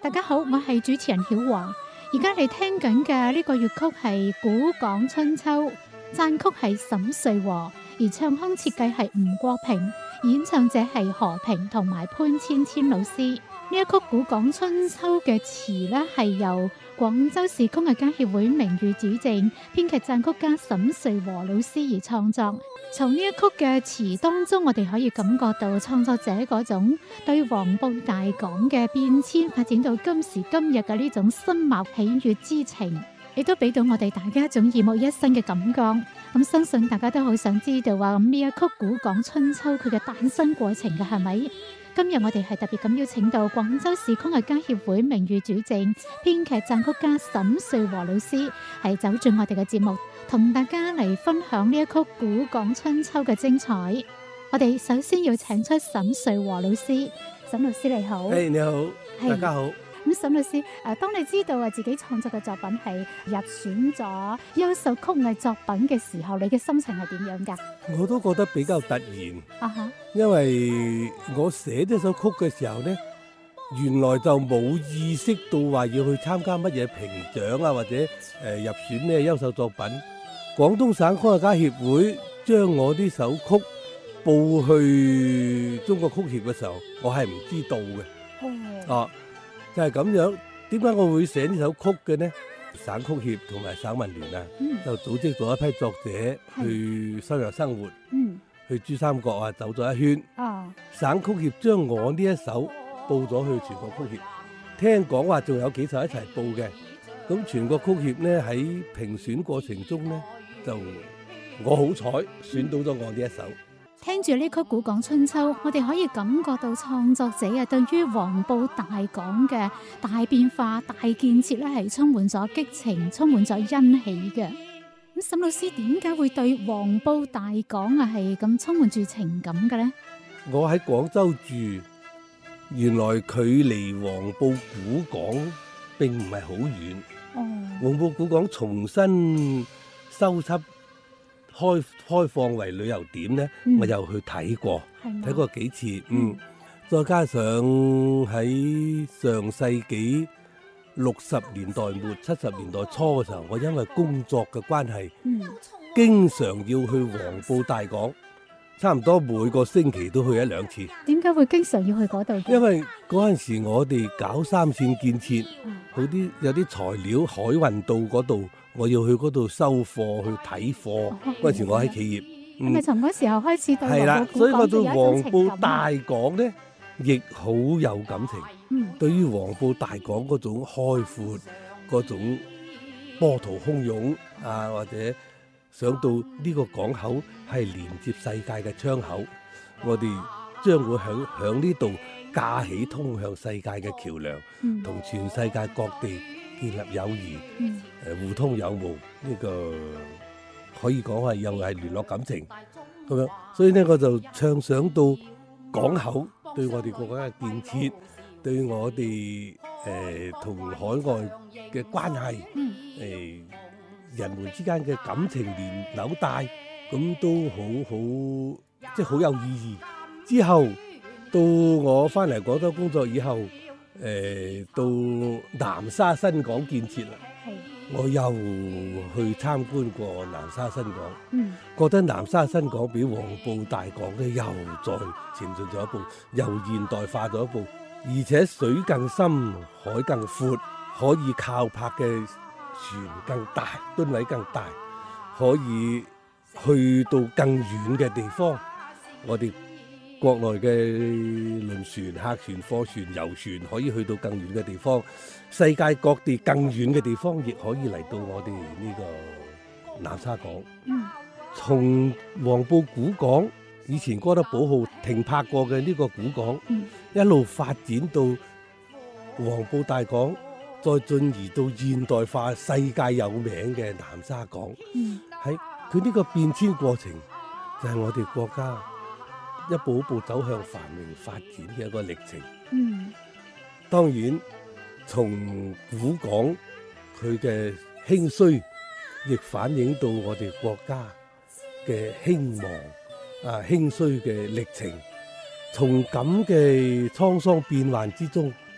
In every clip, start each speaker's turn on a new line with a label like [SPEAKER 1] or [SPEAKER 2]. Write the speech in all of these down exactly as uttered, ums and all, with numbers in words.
[SPEAKER 1] 大家好，我係主持人曉華。而家你聽緊嘅呢個粵曲係《古港春秋》，撰曲係沈瑞和，而唱腔設計係吳國平，演唱者係何平同埋潘千千老師。呢一曲《古港春秋》嘅詞呢係由廣州市曲藝家協會名譽主席、編劇撰曲家沈瑞和老師而創作。從呢一曲嘅詞當中，我哋可以感覺到創作者嗰種對黃埔大港嘅變遷發展到今時今日嘅呢種深茂喜悅之情，亦都俾到我哋大家一種耳目一新嘅感覺。咁相信大家都好想知道話咁呢一曲《古港春秋》佢嘅誕生過程嘅係咪？今日我哋係特別咁邀請到廣州市曲藝家協會名譽主席、編劇撰曲家沈瑞和老師，係走進我哋嘅節目，同大家嚟分享呢一曲《古港春秋》嘅精彩。我哋首先要請出沈瑞和老師，沈老師你好。
[SPEAKER 2] 誒、hey, 你好，大家好。
[SPEAKER 1] 咁沈老師，誒，當你知道啊自己創作嘅作品係入選咗優秀曲藝作品嘅時候，你嘅心情係點樣㗎？
[SPEAKER 2] 我都覺得比較突然，
[SPEAKER 1] 啊哈，
[SPEAKER 2] 因為我寫呢首曲嘅時候呢，原來就冇意識到話要去參加乜嘢評獎啊，或者誒、呃、入選咩優秀作品。廣東省曲藝家協會將我呢首曲報去中國曲協嘅時候，我係唔知道嘅。哦。啊就係咁樣，點解我會寫呢首曲嘅呢？省曲協同埋省文聯啊，嗯、就組織咗一批作者去收養生活，嗯、去珠三角啊走咗一圈。哦、省曲協將我呢一首報咗去全國曲協，聽講話仲有幾首一齊報嘅。咁全國曲協呢喺評選過程中呢，就我好彩選到咗我呢一首。
[SPEAKER 1] 聽住呢曲《古港春秋》，我哋可以感覺到創作者啊，對於黃埔大港嘅大變化、大建設咧，係充滿咗激情，充滿咗欣喜嘅。咁沈老師點解會對黃埔大港啊係咁充滿住情感嘅呢？
[SPEAKER 2] 我喺廣州住，原來距離黃埔古港並唔係好遠。哦，黃埔古港重新修葺。開開放為旅遊點咧，嗯、我又去睇過，睇嗎過幾次，嗯，嗯再加上喺上世紀六十年代末、七十年代初嘅時候，我因為工作嘅關係，嗯、經常要去黃埔大港，差唔多每個星期都去一兩次。點解會經常要去嗰度？因為嗰陣時我哋搞三線建設，好啲、嗯、有啲材料海運到嗰度。我要去嗰度收貨去睇貨，嗰陣時我喺企業。係咪從嗰時候開始對黃埔古港係啦，所以我對黃埔大港咧，亦好有感情。嗯，對於黃埔大港嗰種開闊、嗰種波濤洶湧啊，或者想到呢個港口係連接世界嘅窗口，我哋將會響響呢度架起通向世界嘅橋梁，同、嗯、全世界各地建立友誼，誒、嗯呃、互通有無，呢、這個可以講係又係聯絡感情咁樣，所以呢，我就暢想到港口對我哋國家嘅建設，對我哋誒同海外嘅關係，誒、呃、人們之間嘅感情連紐帶，咁都好好，即係好有意義。之後到我翻嚟廣州工作以後。誒、呃，到南沙新港建設啦，是我又去參觀過南沙新港，嗯、覺得南沙新港比黃埔大港咧又再前進咗一步，又現代化咗一步，而且水更深，海更闊，可以靠泊嘅船更大，噸位更大，可以去到更遠嘅地方，我哋。國內嘅輪船、客船、貨船、遊船可以去到更遠嘅地方，世界各地更遠嘅地方亦可以嚟到我哋呢個南沙港。嗯，從黃埔古港以前哥德堡號停泊過嘅呢個古港，嗯、一路發展到黃埔大港，再進而到現代化、世界有名嘅南沙港。嗯，喺佢呢個變遷過程，就係我哋國家一步一步走向繁榮發展嘅一個歷程。嗯，當然從古港佢嘅興衰，亦反映到我哋國家嘅興亡啊興衰嘅歷程。從咁嘅滄桑變幻之中，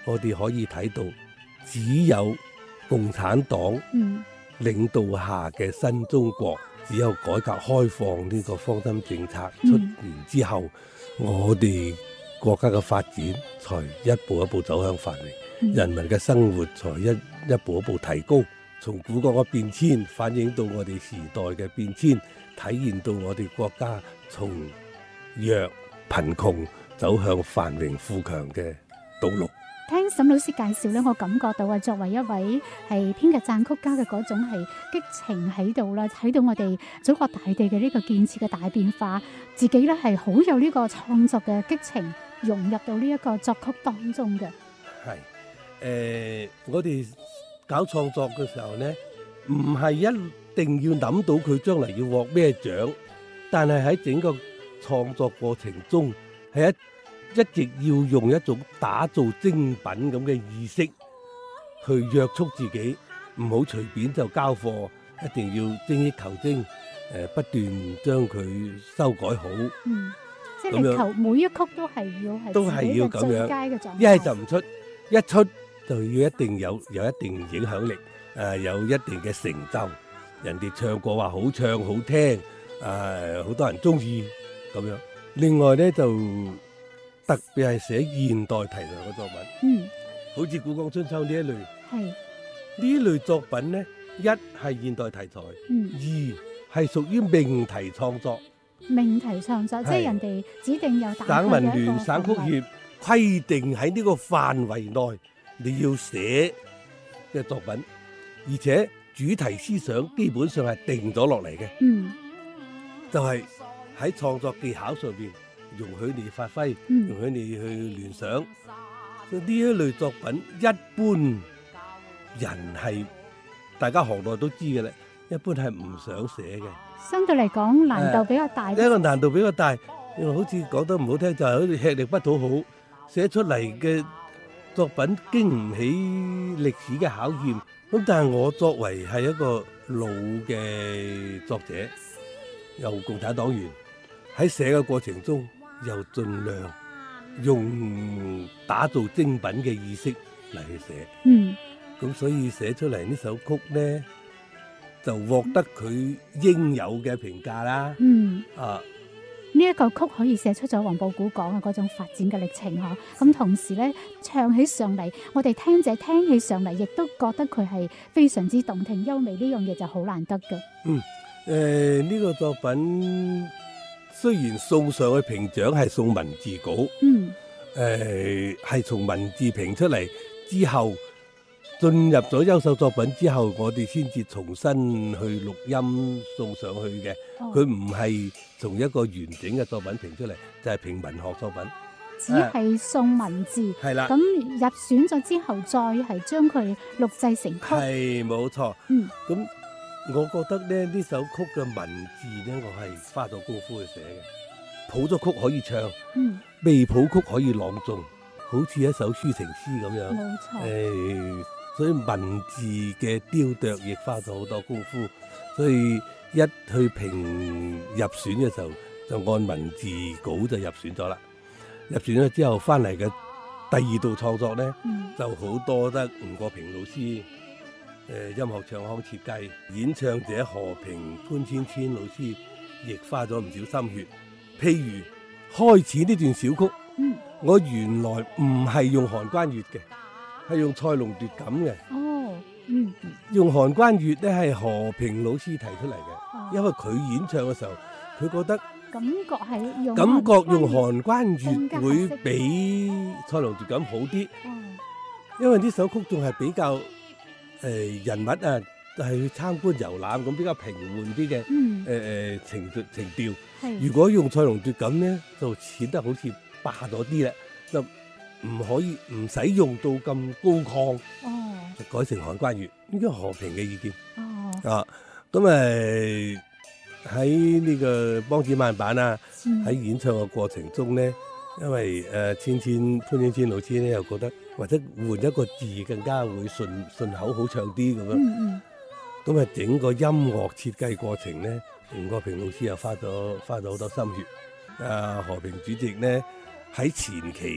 [SPEAKER 2] 我哋可以睇到，只有共產黨領導下嘅新中國，只有改革開放呢個方針政策出現之後，嗯、我哋國家嘅發展才一步一步走向繁榮，嗯、人民嘅生活才一一步一步提高。從古港嘅變遷反映到我哋時代嘅變遷，體現到我哋國家從弱貧窮走向繁榮富強嘅道路。
[SPEAKER 1] 聽沈老師介紹咧，我感覺到啊，作為一位係編劇讚曲家嘅嗰種係激情喺度啦，睇到我哋祖國大地嘅呢個建設嘅大變化，自己咧係好有呢個創作嘅激情融入到呢一個作曲當中嘅。
[SPEAKER 2] 係，誒、呃，我哋搞創作嘅時候咧，唔係一定要諗到佢將來要獲咩獎，但係喺整個創作過程中係一。一直要用一種打造精品咁嘅意識去約束自己，唔好隨便就交貨，一定要精益求精，誒不斷將佢修改好。
[SPEAKER 1] 嗯，即係你求每一曲都係要係
[SPEAKER 2] 都係要咁樣
[SPEAKER 1] 最佳嘅狀態。
[SPEAKER 2] 一係就唔出，一出就要一定有有一定影響力，誒有一定嘅成就，人哋唱過話好唱好聽，誒好多人中意咁樣。另外咧就特別係寫現代題材嘅作品，嗯，好似《古港春秋》呢一類，係呢類作品咧，一係現代題材，嗯，二係屬於命題創作。
[SPEAKER 1] 命題創作即係人哋指定有大
[SPEAKER 2] 省文聯、省曲協規定喺呢個範圍內你要寫嘅作品，而且主題思想基本上係定咗落嚟嘅，嗯，就係喺創作技巧上邊。容許你發揮，容許你去聯想。呢一類作品，一般人係大家行內都知嘅啦，一般係唔想寫嘅。
[SPEAKER 1] 相對嚟講，難度比較大。
[SPEAKER 2] 呢個難度比較大，因為好似講得唔好聽，就係好似吃力不討好，寫出嚟嘅作品經唔起歷史嘅考驗。咁但係我作為係一個老嘅作者，又共產黨員，喺寫嘅過程中，又盡量用打造精品嘅意識嚟去寫，嗯，咁所以寫出嚟呢首曲咧，就獲得佢應有嘅評價啦，嗯，啊，
[SPEAKER 1] 呢一個曲可以寫出咗黃埔古港嘅嗰種發展嘅歷程嗬，咁同時咧唱起上嚟，我哋聽者聽起上嚟，亦都覺得佢係非常之動聽優美，呢樣嘢就好難得㗎。
[SPEAKER 2] 嗯，誒、呃、呢、這個作品。雖然送上去評獎係送文字稿，嗯，誒係從文字評出嚟之後，進入咗優秀作品之後，我哋先至重新去錄音送上去嘅。佢唔係從一個完整嘅作品評出嚟，就係、是、評文學作品，
[SPEAKER 1] 只係送文字。係啦、啊，咁入選咗之後，再係將佢錄製成曲。
[SPEAKER 2] 係冇錯。嗯，咁。我覺得咧呢首曲嘅文字咧，我係花咗功夫去寫嘅。譜咗曲可以唱，嗯，未譜曲可以朗誦，好似一首抒情詩咁樣。冇錯。誒、呃，所以文字嘅雕琢亦花咗好多功夫。所以一去評入選嘅時候，就按文字稿就入選咗啦。入選咗之後，翻嚟嘅第二道創作咧，嗯、就好多得吳國平老師。誒、呃、音樂唱腔設計，演唱者何平潘千千老師亦花咗唔少心血。譬如開始呢段小曲，嗯、我原來唔係用韓關粵嘅，係用賽龍奪錦嘅。哦，嗯，用韓關粵咧係何平老師提出嚟嘅，哦、因為佢演唱嘅時候，佢覺得
[SPEAKER 1] 感覺係用
[SPEAKER 2] 感覺用韓關粵會比賽龍奪錦好啲。哦、因為呢首曲仲係比較。誒、呃、人物啊，係去參觀遊覽咁比較平緩啲嘅，誒誒、嗯呃、情情調。如果用賽龍奪錦咧，就顯得好似霸咗啲啦，就唔可以唔使用，用到咁高亢。哦，就改成韓關粵，應該和平嘅意見。哦，啊，咁誒喺呢個梆子慢板啊，喺、嗯、演唱嘅過程中咧，因為誒、呃、千千潘千千老師咧又覺得。或者換一個字更加會順順口好唱啲咁樣，咁啊、嗯嗯、整個音樂設計過程咧，吳國平老師又花咗花咗好多心血。啊，何平主席咧喺前期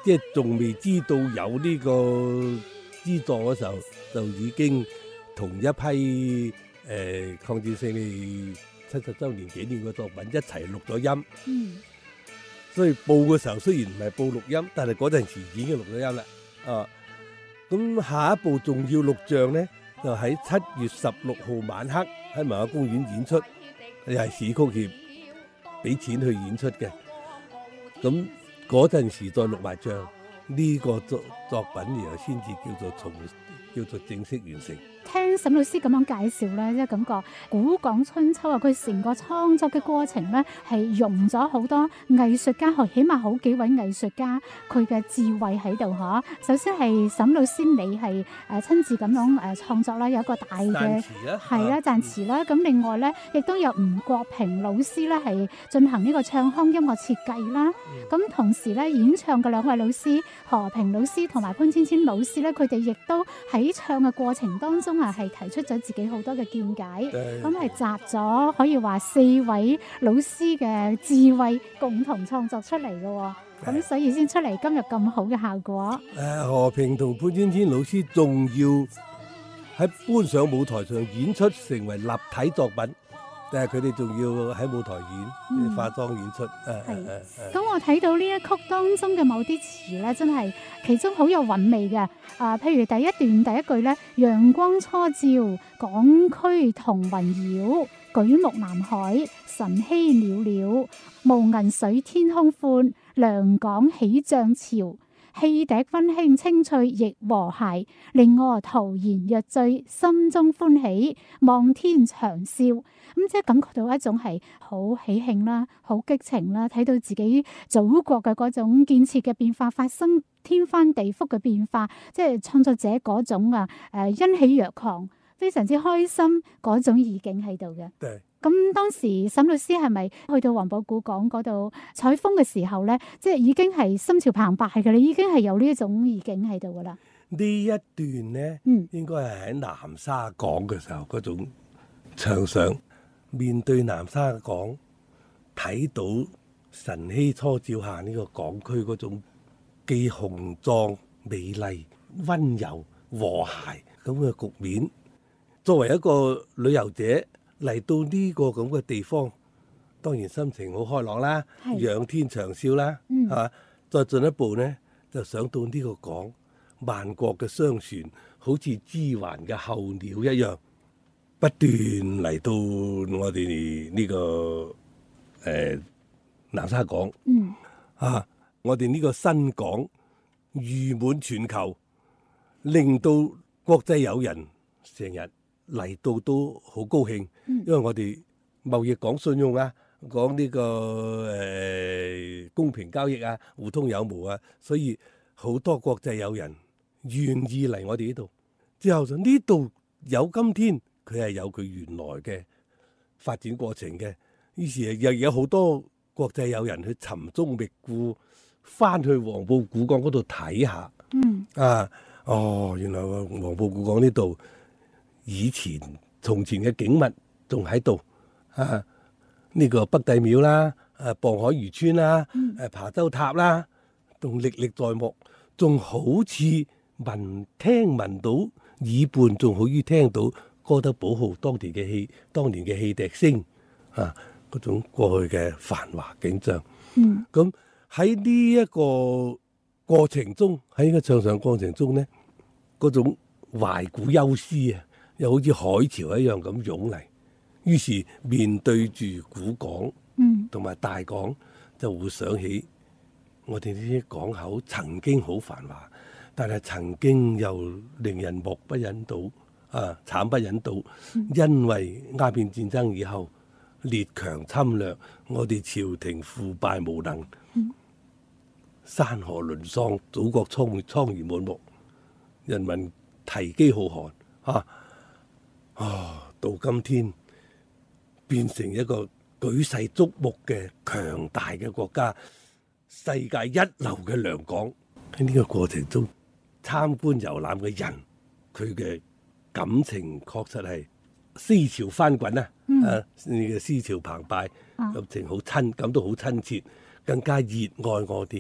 [SPEAKER 2] 即係仲未知道有呢個資助嘅時候，就已經同一批誒、呃、抗戰勝利七十週年紀念嘅作品一齊錄咗音。
[SPEAKER 1] 嗯，
[SPEAKER 2] 所以報嘅時候雖然唔係報錄音，但係嗰陣時已經錄咗音啦。啊，咁下一步仲要錄像咧，就喺七月十六號晚黑喺文化公園演出，又係市曲協俾錢去演出嘅。咁嗰陣時再錄埋像，呢、這個作作品然後先至叫做從叫做正式完成。
[SPEAKER 1] 聽沈老師咁樣介紹咧，即係感覺古港春秋啊，佢成個創作嘅過程咧，係用咗好多藝術家，起碼好幾位藝術家佢嘅智慧喺度嗬。首先係沈老師你係誒親自咁樣誒創作啦，有一個大嘅係啦讚詞啦。咁另外咧，亦都有吳國平老師咧係進行呢個唱腔音樂設計啦。咁、嗯、同時咧演唱嘅兩位老師何平老師同埋潘芊芊老師咧，佢哋亦都喺唱嘅過程當中啊，係提出咗自己好多嘅見解，咁係集咗可以話四位老師嘅智慧共同創作出嚟嘅，咁所以先出嚟今日咁好嘅效果。
[SPEAKER 2] 誒，何平同潘芊芊老師仲要喺搬上舞台上演出，成為立體作品。但係佢哋仲要喺舞台演、嗯、化妝演出。係、啊，
[SPEAKER 1] 咁、啊、我睇到呢一曲當中嘅某啲詞咧，真係其中好有韻味嘅。啊，譬如第一段第一句咧，陽光初照，港區同雲繞，舉目南海，晨曦裊裊，無銀水天空寬，良港起漲潮。汽笛溫馨清脆亦和諧，令我陶然若醉，心中歡喜，望天長嘯。咁即係感覺到一種係好喜慶啦，好激情啦，睇到自己祖國嘅嗰種建設嘅變化發生天翻地覆嘅變化，即係創作者嗰種啊誒欣喜若狂，非常之開心嗰種意境喺度嘅。
[SPEAKER 2] 對。
[SPEAKER 1] 咁當時沈老師係咪去到黃埔古港嗰度採風嘅時候咧，即係已經係心潮澎湃嘅，你已經係有呢一種意境喺度噶啦？
[SPEAKER 2] 呢一段咧，嗯，應該係喺南沙港嘅時候嗰種唱上，面對南沙港，睇到晨曦初照下呢個港區嗰種既雄壯、美麗、溫柔、和諧咁嘅局面，作為一個旅遊者。嚟到呢個咁嘅地方，當然心情好開朗啦，仰天長嘯啦，係嘛、嗯？再進一步呢，就想到呢個港，萬國嘅商船好似支環嘅候鳥一樣，不斷嚟到我哋呢、這個誒、呃、南沙港。嗯，啊，我哋呢個新港譽滿全球，令到國際友人成日嚟到都好高興，因為我哋貿易講信用啊，講呢、這個誒、呃、公平交易啊，互通有無啊，所以好多國際友人願意嚟我哋呢度。之後就呢度有今天，佢係有佢原來嘅發展過程嘅。於是又有好多國際友人去尋蹤覓故，翻去黃埔古港嗰度睇下。嗯啊，哦，原來黃埔古港呢度。以前從前嘅景物仲喺度啊！呢、這個北帝廟啦，誒、啊、傍海漁村啦，誒、嗯啊、琶洲塔啦，仲歷歷在目，仲好似聞聽聞到耳畔，仲好似聽到歌德堡號當年嘅戲，當年嘅汽笛聲啊！嗰種過去嘅繁華景象。嗯，咁喺呢一個過程中，喺呢個唱上過程中咧，嗰種懷古憂思啊！又好似海潮一樣咁湧嚟，於是面對住古港，嗯，同埋大港，就會想起我哋呢啲港口曾經好繁華，但係曾經又令人目不忍睹，啊，慘不忍睹，嗯、因為鴉片戰爭以後列強侵略，我哋朝廷腐敗無能，嗯、山河淪喪，祖國蒼蒼然滿目，人民啼飢號寒，啊！啊！到今天變成一個舉世矚目嘅強大嘅國家，世界一流嘅良港。喺呢個過程中，參觀遊覽嘅人，佢嘅感情確實係思潮翻滾啊！嗯、啊，呢個思潮澎湃，感情好親，感到好親切，更加熱愛我哋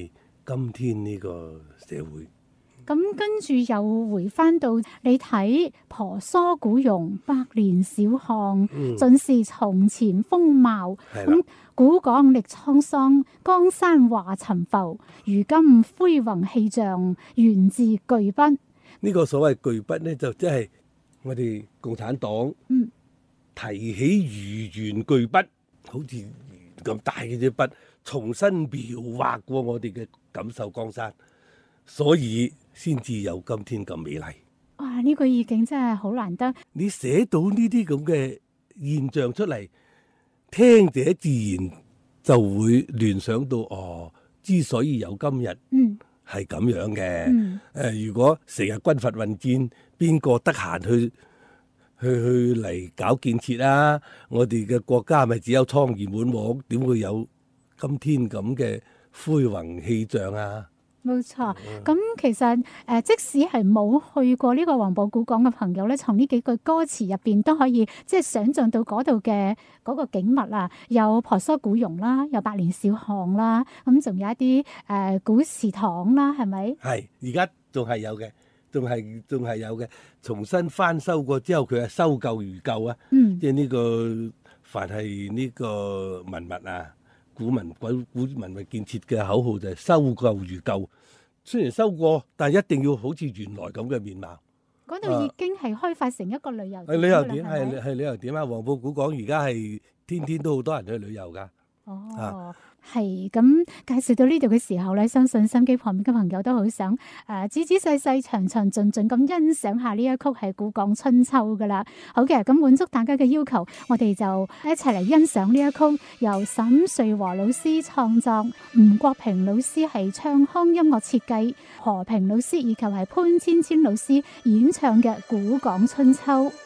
[SPEAKER 2] 今天呢個社會。
[SPEAKER 1] 咁跟住又回翻到你睇婆娑古容，百年小巷，
[SPEAKER 2] 嗯、
[SPEAKER 1] 盡是從前風貌。咁
[SPEAKER 2] 啦
[SPEAKER 1] 古港歷滄桑，江山華沉浮。如今恢宏氣象，源自巨筆。
[SPEAKER 2] 呢個所謂巨筆呢，就即係我哋共產黨提起魚圓巨筆，好似咁大嘅隻筆，重新描畫過我哋嘅錦繡江山，所以先至有今天咁美麗。
[SPEAKER 1] 哇！呢個意境真係好難得。
[SPEAKER 2] 你寫到呢啲咁嘅現象出嚟，聽者自然就會聯想到哦，之所以有今日，嗯，係咁樣嘅。誒、嗯呃，如果成日軍閥混戰，邊個得閒去去去嚟搞建設啊？我哋嘅國家咪只有蒼夷滿目，點會有今天咁嘅恢宏氣象啊？
[SPEAKER 1] 冇錯，咁其實誒、呃，即使係冇去過呢個黃埔古港嘅朋友咧，從呢幾句歌詞入邊都可以即係想像到嗰度嘅嗰個景物啊，有婆娑古容啦，有百年小巷啦，咁仲有一啲誒、呃、古祠堂啦，係咪？係，
[SPEAKER 2] 而家仲係有嘅，仲係仲係有嘅，重新翻修過之後，佢係修舊如舊啊！嗯，即係呢個凡係呢個文物啊。古文古古文物建設嘅口號就係修舊如舊，雖然修過，但係一定要好似原來咁嘅面貌。
[SPEAKER 1] 嗰度已經係開發成一個旅遊點。
[SPEAKER 2] 係旅遊點，係係旅遊點啊！黃埔古港而家係天天都好多人去旅遊㗎。
[SPEAKER 1] 哦。啊係咁介紹到呢度嘅時候咧，相信心機旁邊嘅朋友都好想誒、呃、仔仔細細、詳詳盡盡咁欣賞下呢一曲係古港春秋噶啦。好嘅，咁滿足大家嘅要求，我哋就一齊嚟欣賞呢一曲由沈瑞和老師創作，吳國平老師係唱腔音樂設計，何平老師以及係潘芊芊老師演唱嘅古港春秋。